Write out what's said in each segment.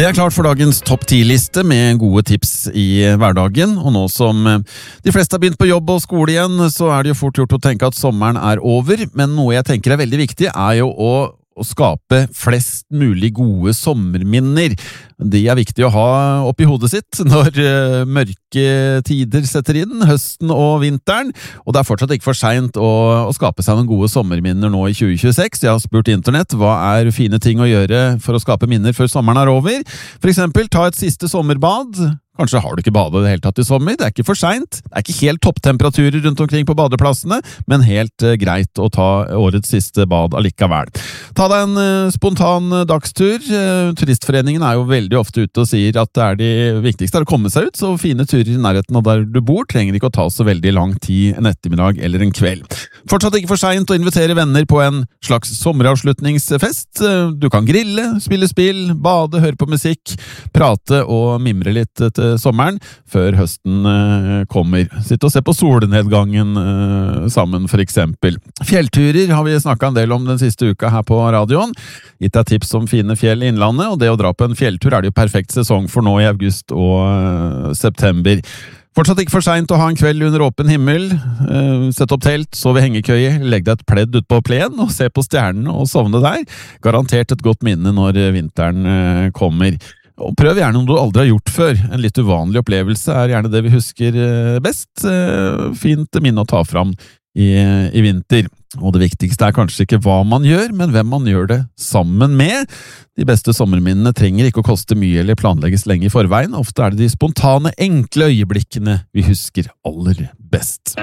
Det klart for dagens topp 10-liste med gode tips i hverdagen, og nå som de fleste har begynt på jobb og skole igjen, så det jo fort gjort å tenke at sommeren over, men noe jeg tenker veldig viktig jo å skape flest mulig gode sommerminner. De viktig å ha oppi hodet sitt når mørke tider setter inn, høsten og vinteren, og det fortsatt ikke for sent å skape seg noen gode sommerminner nå i 2026. Jeg har spurt internett, hva fine ting å gjøre for å skape minner før sommeren over? For eksempel, ta et siste sommerbad. Kanskje har du ikke badet i det hele tatt i sommer, det ikke for sent. Det ikke helt topptemperaturer rundt omkring på badeplassene, men helt greit å ta årets siste bad allikevel. Ta deg en spontan dagstur. Turistforeningen jo veldig ofte ute og sier at det de viktigste å komme seg ut, så fine turer i nærheten av der du bor trenger ikke å ta så veldig lang tid en ettermiddag eller en kveld. Fortsatt ikke for sent å invitere venner på en slags sommeravslutningsfest. Du kan grille, spille spill, bade, høre på musikk, prate og mimre litt til sommeren, før høsten kommer. Sitte og se på solnedgangen sammen, for eksempel. Fjellturer har vi snakket en del om den siste uka her på radioen. Gitt deg tips om fine fjell i innlandet, og det å dra på en fjelltur det jo perfekt sesong for nå i august og september. Fortsatt ikke for sent å ha en kveld under åpen himmel, sette opp telt, sove i hengekøye, legg deg et pledd ut på plen og se på stjernene og sovne der. Garantert et godt minne når vinteren kommer. Og prøv gjerne om du aldri har gjort før. En litt uvanlig opplevelse gjerne det vi husker best. Fint minne å ta fram i vinter. Og det viktigste kanskje ikke hva man gjør, men hvem man gjør det sammen med. De beste sommerminnene trenger ikke å koste mye eller planlegges lenge i forveien. Ofte det de spontane, enkle øyeblikkene vi husker aller best.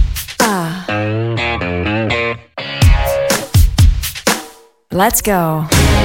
Let's go.